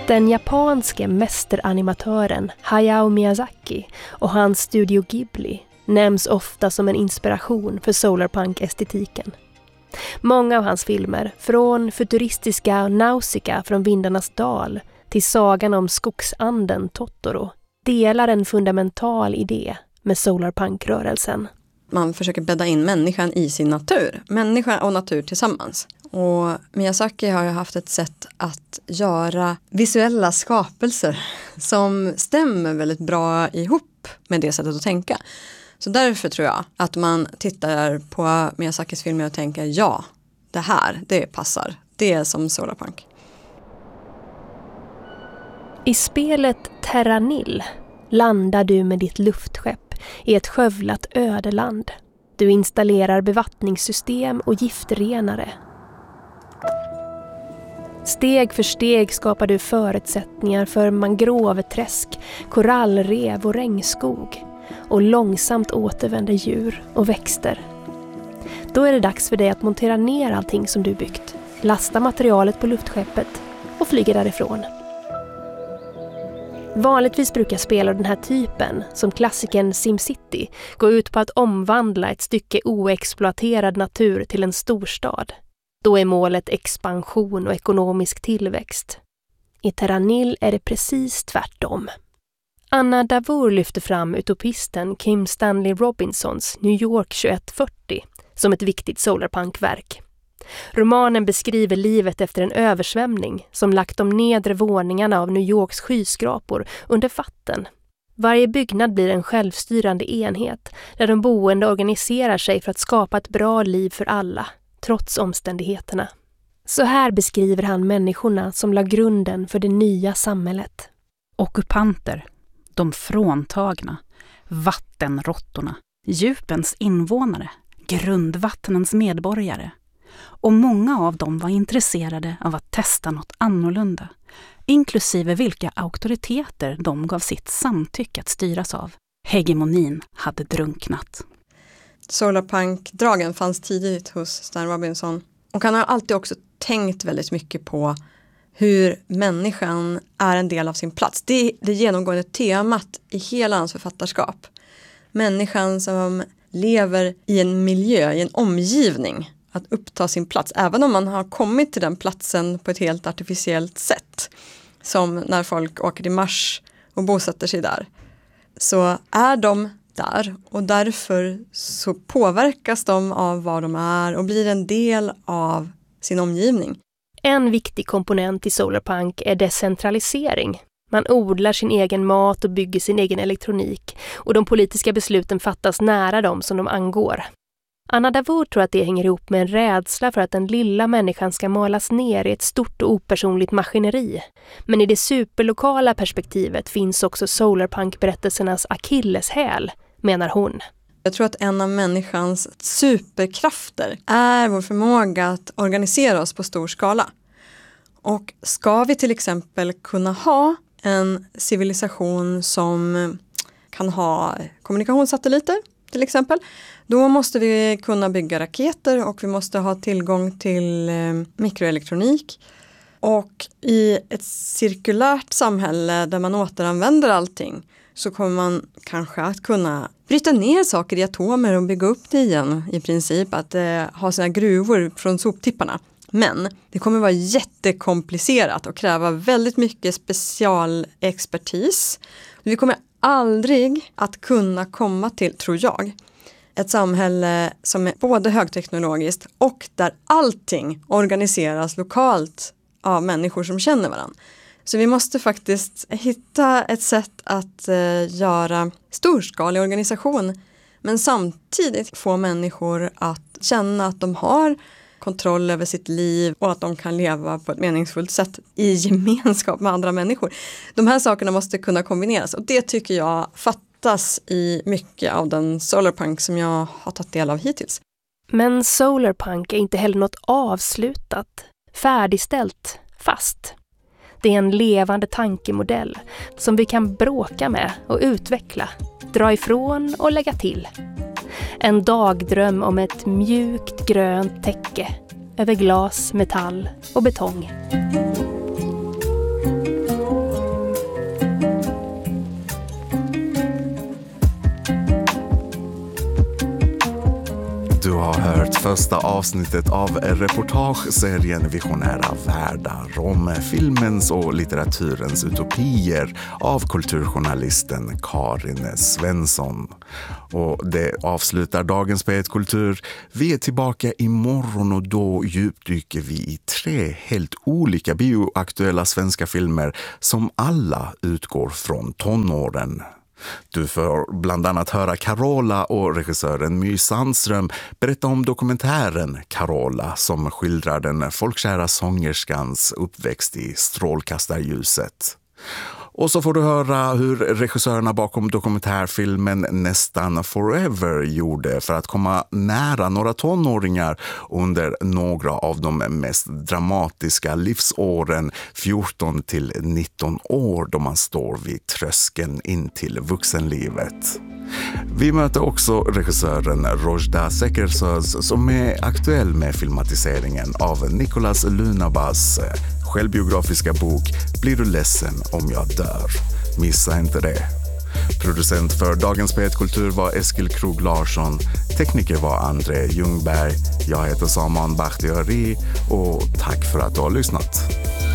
Den japanske mästeranimatören Hayao Miyazaki och hans studio Ghibli nämns ofta som en inspiration för solarpunk-estetiken. Många av hans filmer, från futuristiska Nausicaa från Vindarnas dal till sagan om skogsanden Totoro, delar en fundamental idé med solarpunk-rörelsen. Man försöker bädda in människan i sin natur. Människa och natur tillsammans. Och Miyazaki har ju haft ett sätt att göra visuella skapelser som stämmer väldigt bra ihop med det sättet att tänka. Så därför tror jag att man tittar på Miyazakis filmer och tänker ja, det passar. Det är som solarpunk. I spelet Terranil landar du med ditt luftskepp i ett skövlat ödeland. Du installerar bevattningssystem och giftrenare. Steg för steg skapar du förutsättningar för mangroveträsk, korallrev och regnskog. Och långsamt återvänder djur och växter. Då är det dags för dig att montera ner allting som du byggt, lasta materialet på luftskeppet och flyga därifrån. Vanligtvis brukar spel av den här typen, som klassikern SimCity, gå ut på att omvandla ett stycke oexploaterad natur till en storstad. Då är målet expansion och ekonomisk tillväxt. I Terranil är det precis tvärtom. Anna Davour lyfter fram utopisten Kim Stanley Robinsons New York 2140 som ett viktigt solarpunkverk. Romanen beskriver livet efter en översvämning som lagt de nedre våningarna av New Yorks skyskrapor under vatten. Varje byggnad blir en självstyrande enhet där de boende organiserar sig för att skapa ett bra liv för alla, trots omständigheterna. Så här beskriver han människorna som la grunden för det nya samhället. Ockupanter, de fråntagna, vattenråttorna, djupens invånare, grundvattnens medborgare. Och många av dem var intresserade av att testa något annorlunda, inklusive vilka auktoriteter de gav sitt samtycke att styras av. Hegemonin hade drunknat. Solarpunk-dragen fanns tidigt hos Stan Robinson. Och han har alltid också tänkt väldigt mycket på hur människan är en del av sin plats. Det är det genomgående temat i hela hans författarskap. Människan som lever i en miljö, i en omgivning. Att uppta sin plats, även om man har kommit till den platsen på ett helt artificiellt sätt. Som när folk åker till Mars och bosätter sig där. Så är de där och därför så påverkas de av vad de är och blir en del av sin omgivning. En viktig komponent i solarpunk är decentralisering. Man odlar sin egen mat och bygger sin egen elektronik och de politiska besluten fattas nära dem som de angår. Anna Davour tror att det hänger ihop med en rädsla för att den lilla människan ska malas ner i ett stort och opersonligt maskineri. Men i det superlokala perspektivet finns också solarpunk-berättelsernas akilleshäl, menar hon. Jag tror att en av människans superkrafter är vår förmåga att organisera oss på stor skala. Och ska vi till exempel kunna ha en civilisation som kan ha kommunikationssatelliter till exempel, då måste vi kunna bygga raketer och vi måste ha tillgång till mikroelektronik. Och i ett cirkulärt samhälle där man återanvänder allting så kommer man kanske att kunna bryta ner saker i atomer och bygga upp det igen i princip. Att ha sina gruvor från soptipparna. Men det kommer vara jättekomplicerat och kräva väldigt mycket specialexpertis. Vi kommer aldrig att kunna komma till, tror jag, ett samhälle som är både högteknologiskt och där allting organiseras lokalt av människor som känner varandra. Så vi måste faktiskt hitta ett sätt att göra storskalig organisation men samtidigt få människor att känna att de har kontroll över sitt liv och att de kan leva på ett meningsfullt sätt i gemenskap med andra människor. De här sakerna måste kunna kombineras och det tycker jag fattas i mycket av den solarpunk som jag har tagit del av hittills. Men solarpunk är inte heller något avslutat, färdigställt, fast. Det är en levande tankemodell som vi kan bråka med och utveckla, dra ifrån och lägga till. En dagdröm om ett mjukt grönt täcke över glas, metall och betong. första avsnittet av reportageserien Visionära världar om filmens och litteraturens utopier av kulturjournalisten Karin Svensson. Och det avslutar dagens P1 Kultur. Vi är tillbaka imorgon och då djupdyker vi i 3 helt olika bioaktuella svenska filmer som alla utgår från tonåren. Du får bland annat höra Carola och regissören My Sandström berätta om dokumentären Carola som skildrar den folkkära sångerskans uppväxt i strålkastarljuset. Och så får du höra hur regissörerna bakom dokumentärfilmen Nästan Forever gjorde för att komma nära några tonåringar under några av de mest dramatiska livsåren 14 till 19 år då man står vid tröskeln in till vuxenlivet. Vi möter också regissören Rojda Sekersöz som är aktuell med filmatiseringen av Nicolas Lunabas självbiografiska bok Blir du ledsen om jag dör? Missa inte det. Producent för dagens P1 Kultur var Eskil Krog Larsson. Tekniker var André Ljungberg. Jag heter Saman Bakhtiari och tack för att du har lyssnat.